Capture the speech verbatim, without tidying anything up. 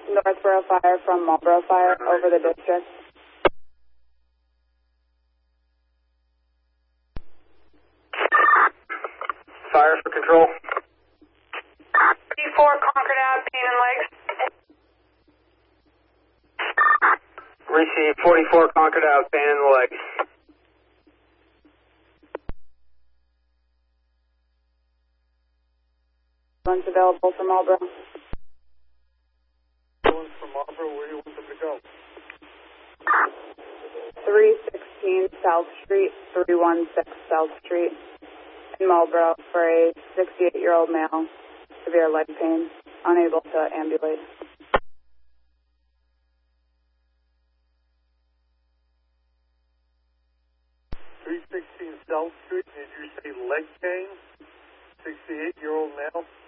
Northborough Fire from Marlboro Fire over the district. Fire for control. D four Concord Ave, pain and legs. Receive forty-four Concord Ave, pain in the leg. One's available for Marlboro. One's from Marlboro, where do you want them to go? three sixteen South Street, three one six South Street in Marlboro for a sixty-eight-year-old male, severe leg pain, unable to ambulate. three sixteen South Street, did you say leg pain? sixty-eight-year-old male?